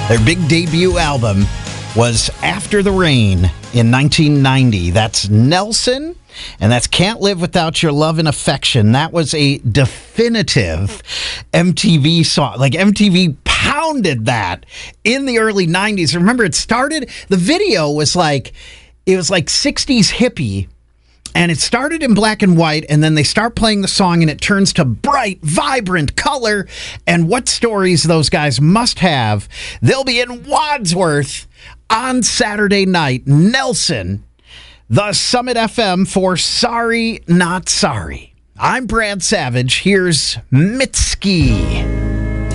Their big debut album was After the Rain in 1990. That's Nelson, and that's Can't Live Without Your Love and Affection. That was a definitive MTV song. Like, MTV pounded that in the early 90s. Remember, it started, the video was like, it was like 60s hippie. And it started in black and white, and then they start playing the song, and it turns to bright, vibrant color. And what stories those guys must have. They'll be in Wadsworth on Saturday night. Nelson, the Summit FM for Sorry Not Sorry. I'm Brad Savage. Here's Mitski.